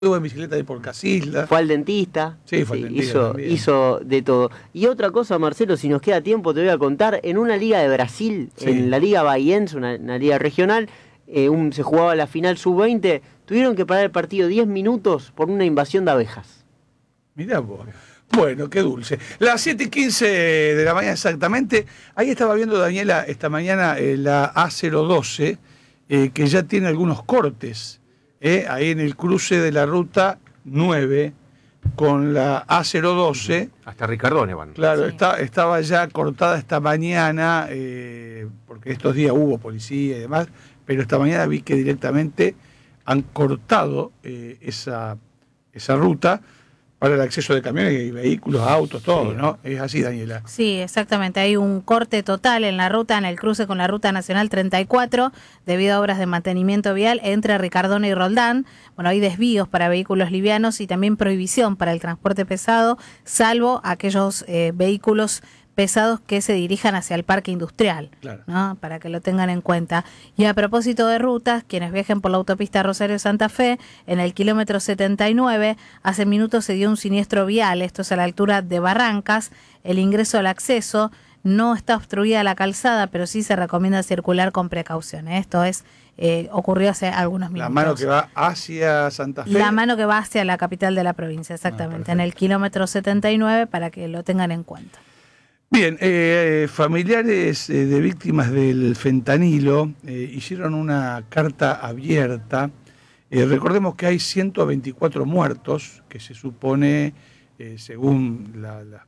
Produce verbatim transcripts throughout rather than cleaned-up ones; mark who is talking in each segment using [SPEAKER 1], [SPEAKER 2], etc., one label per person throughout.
[SPEAKER 1] Estuvo en bicicleta ahí por Casilda.
[SPEAKER 2] Fue al dentista.
[SPEAKER 1] Sí, fue al
[SPEAKER 2] Sí,
[SPEAKER 1] dentista
[SPEAKER 2] hizo,
[SPEAKER 1] también.
[SPEAKER 2] hizo de todo. Y otra cosa, Marcelo, si nos queda tiempo, te voy a contar. En una liga de Brasil,
[SPEAKER 1] Sí.
[SPEAKER 2] en la Liga Bahiense, una, una liga regional, eh, un, se jugaba la final sub veinte, tuvieron que parar el partido diez minutos por una invasión de abejas.
[SPEAKER 1] Mirá vos. Bueno, qué dulce. Las siete y quince de la mañana exactamente. Ahí estaba viendo Daniela esta mañana eh, la A cero doce, eh, que ya tiene algunos cortes, eh, ahí en el cruce de la ruta nueve con la A cero doce.
[SPEAKER 3] Hasta Ricardone van.
[SPEAKER 1] Claro,
[SPEAKER 4] Sí.
[SPEAKER 1] está, estaba ya cortada esta mañana, eh, porque estos días hubo policía y demás, pero esta mañana vi que directamente han cortado eh, esa, esa ruta para el acceso de camiones y vehículos, autos, todo,
[SPEAKER 3] Sí.
[SPEAKER 1] ¿no? Es así, Daniela.
[SPEAKER 4] Sí, exactamente. Hay un corte total en la ruta, en el cruce con la Ruta Nacional treinta y cuatro, debido a obras de mantenimiento vial entre Ricardone y Roldán. Bueno, hay desvíos para vehículos livianos y también prohibición para el transporte pesado, salvo aquellos eh, vehículos pesados que se dirijan hacia el parque industrial,
[SPEAKER 1] Claro.
[SPEAKER 4] ¿no? Para que lo tengan en cuenta. Y a propósito de rutas, quienes viajen por la autopista Rosario-Santa Fe, en el kilómetro setenta y nueve, hace minutos se dio un siniestro vial, esto es a la altura de Barrancas, el ingreso al acceso, no está obstruida la calzada, pero sí se recomienda circular con precaución, ¿eh? Esto es, eh, ocurrió hace algunos minutos.
[SPEAKER 1] La mano que va hacia Santa Fe.
[SPEAKER 4] La mano que va hacia la capital de la provincia, exactamente,
[SPEAKER 1] Ah,
[SPEAKER 4] en el kilómetro setenta y nueve, para que lo tengan en cuenta.
[SPEAKER 1] Bien, eh, familiares eh, de víctimas del fentanilo eh, hicieron una carta abierta. Eh, recordemos que hay ciento veinticuatro muertos, que se supone, eh, según la, la,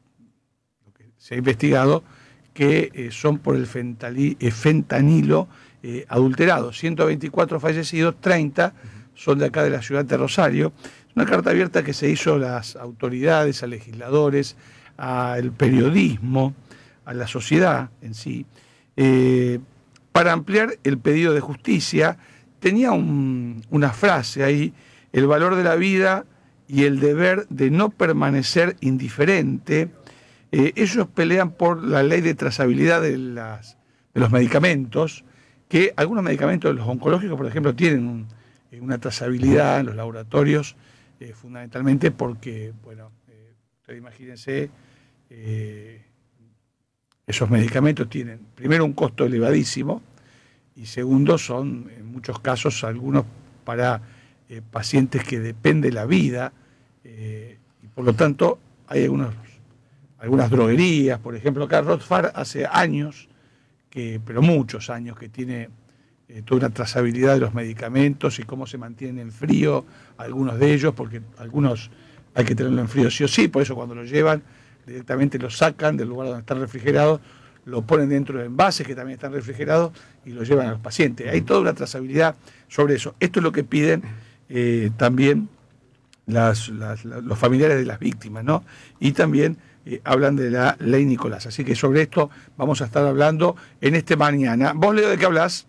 [SPEAKER 1] lo que se ha investigado, que eh, son por el fentali, eh, fentanilo eh, adulterado. ciento veinticuatro fallecidos, treinta son de acá de la ciudad de Rosario. Es una carta abierta que se hizo a las autoridades, a legisladores, al periodismo, a la sociedad en sí, eh, para ampliar el pedido de justicia. Tenía un, una frase ahí: el valor de la vida y el deber de no permanecer indiferente. Eh, ellos pelean por la ley de trazabilidad de, las, de los medicamentos, que algunos medicamentos, los oncológicos, por ejemplo, tienen un, una trazabilidad en los laboratorios, eh, fundamentalmente porque, bueno, eh, ustedes imagínense, eh, esos medicamentos tienen, primero, un costo elevadísimo, y segundo, son en muchos casos algunos para eh, pacientes que depende la vida, eh, y por lo tanto hay algunos, algunas droguerías, por ejemplo, acá Rotfar hace años, que, pero muchos años, que tiene eh, toda una trazabilidad de los medicamentos y cómo se mantienen en frío algunos de ellos, porque algunos hay que tenerlo en frío sí o sí, por eso cuando lo llevan directamente lo sacan del lugar donde están refrigerados, lo ponen dentro de envases que también están refrigerados y lo llevan a los pacientes. Hay toda una trazabilidad sobre eso. Esto es lo que piden eh, también las, las, los familiares de las víctimas, ¿no? Y también eh, hablan de la ley Nicolás. Así que sobre esto vamos a estar hablando en este mañana. ¿Vos, Leo, de qué hablas?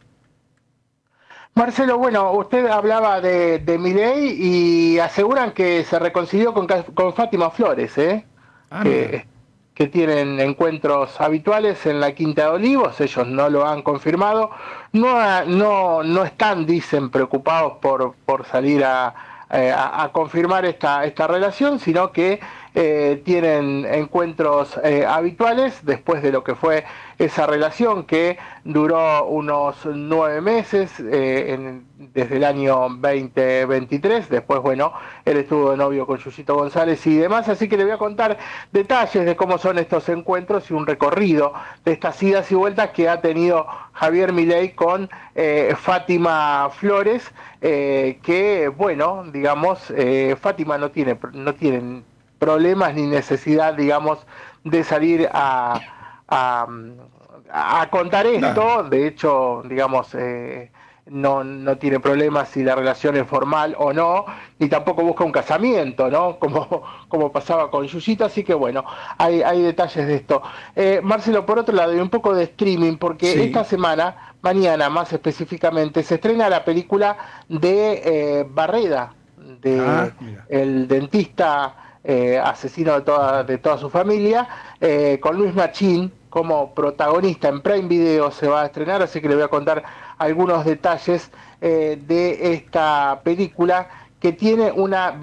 [SPEAKER 5] Marcelo, bueno, usted hablaba de, de Milei y aseguran que se reconcilió con, con Fátima Flores, ¿eh?
[SPEAKER 1] Ah,
[SPEAKER 5] que, que tienen encuentros habituales en la Quinta de Olivos. Ellos no lo han confirmado, no, no, no están, dicen, preocupados por, por salir a, a, a confirmar esta, esta relación, sino que eh, tienen encuentros eh, habituales después de lo que fue esa relación que duró unos nueve meses, eh, en, desde el año veinte veintitrés. Después, bueno, él estuvo de novio con Yuyito González y demás, así que le voy a contar detalles de cómo son estos encuentros y un recorrido de estas idas y vueltas que ha tenido Javier Milei con eh, Fátima Flores, eh, que, bueno, digamos, eh, Fátima no tiene, no tiene problemas ni necesidad, digamos, de salir a... A, a contar esto. No. De hecho, digamos, eh, no, no tiene problemas si la relación es formal o no, ni tampoco busca un casamiento, ¿no? Como, como pasaba con Yuyito, así que bueno, hay, hay detalles de esto. Eh, Marcelo, por otro lado, hay un poco de streaming, porque sí, esta semana, mañana más específicamente, se estrena la película de eh, Barreda, de ah, el dentista eh, asesino de toda, de toda su familia, eh, con Luis Machín como protagonista. En Prime Video se va a estrenar, así que le voy a contar algunos detalles eh, de esta película que tiene una